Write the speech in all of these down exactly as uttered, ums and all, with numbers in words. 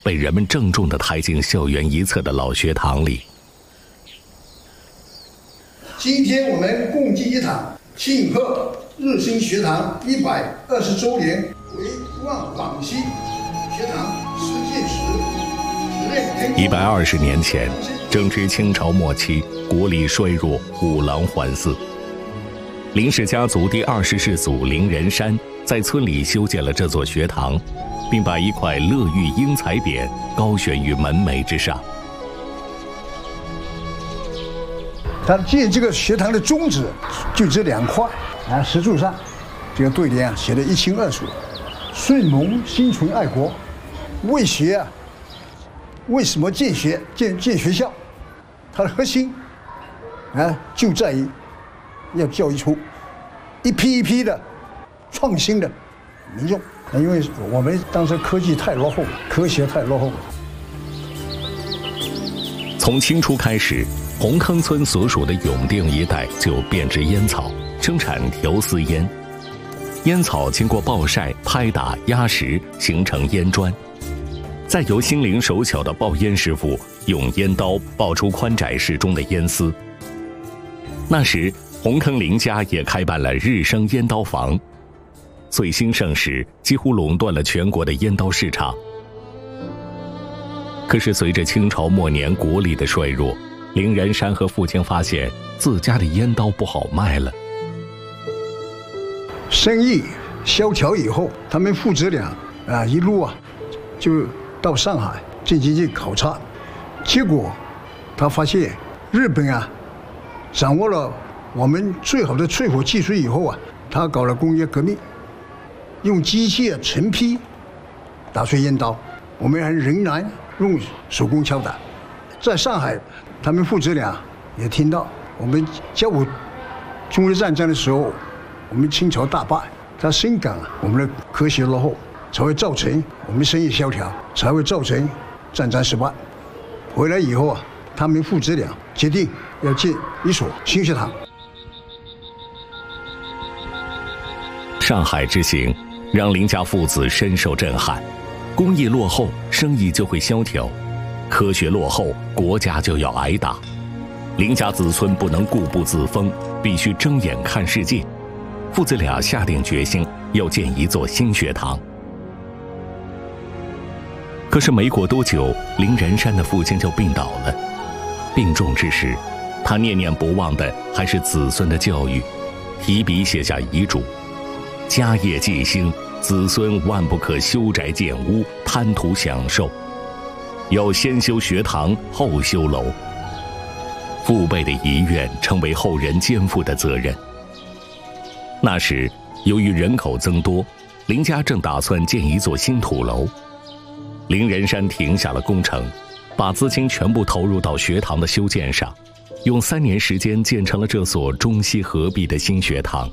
被人们郑重地抬进校园一侧的老学堂里。 今天我们共计一堂，庆贺日升学堂一百二十周年，为望广西学堂实践时。 一百二十年前，正值清朝末期，国力衰弱，五郎环伺。林氏家族第二十世祖林仁山在村里修建了这座学堂，并把一块乐玉英才匾高悬于门楣之上。 他建这个学堂的宗旨就这两块啊，石柱上这个对联啊写得一清二楚：顺蒙心存爱国，为学啊，为什么建学建建学校？它的核心啊就在于要教育出一批一批的创新的民众。因为我们当时科技太落后了，科学太落后了。 从清初开始，红坑村所属的永定一带就变植烟草，生产条丝烟。烟草经过暴晒、拍打、压实，形成烟砖，再由心灵手巧的爆烟师傅用烟刀爆出宽窄适中的烟丝。那时，红坑林家也开办了日升烟刀房，最兴盛时几乎垄断了全国的烟刀市场。可是随着清朝末年国力的衰弱，林仁山和父亲发现自家的烟刀不好卖了。 生意萧条以后，他们父子俩啊一路啊就到上海进行去考察，结果他发现日本啊掌握了我们最好的淬火技术以后啊，他搞了工业革命，用机械成批打碎烟刀，我们还仍然用手工敲打。在上海，他们父子俩也听到我们甲午中日战争的时候，我们清朝大败，他深感我们的科学落后，才会造成我们生意萧条，才会造成战争失败。回来以后啊，他们父子俩决定要建一所新学堂。 上海之行让林家父子深受震撼，工艺落后，生意就会萧条；科学落后，国家就要挨打。林家子孙不能固步自封，必须睁眼看世界。父子俩下定决心要建一座新学堂。可是没过多久，林仁山的父亲就病倒了。病重之时，他念念不忘的还是子孙的教育，提笔写下遗嘱：家业继兴，子孙万不可修宅建屋，贪图享受，要先修学堂，后修楼。父辈的遗愿成为后人肩负的责任。那时，由于人口增多，林家正打算建一座新土楼。林仁山停下了工程，把资金全部投入到学堂的修建上，用三年时间建成了这所中西合璧的新学堂。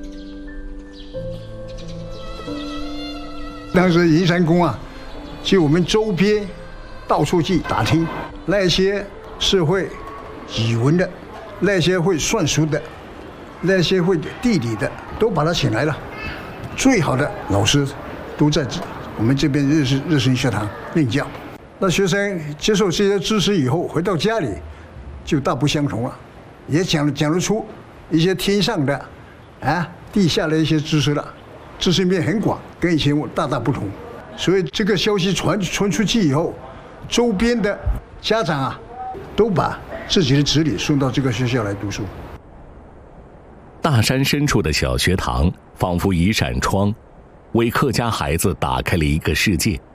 当时银山宫啊，就我们周边到处去打听，那些是会语文的，那些会算术的，那些会地理的，都把他请来了。最好的老师都在我们这边日日日升学堂任教。那学生接受这些知识以后，回到家里就大不相同了，也讲讲得出一些天上的啊地下的一些知识了，知识面很广，跟以前大大不同。所以这个消息传传出去以后，周边的家长啊都把自己的子女送到这个学校来读书。 大山深处的小学堂仿佛一扇窗，为客家孩子打开了一个世界。